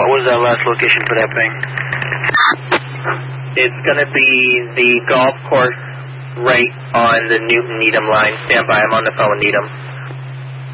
What was that last location for that ping? It's going to be the golf course right on the Newton-Needham line. Stand by, I'm on the phone with Needham.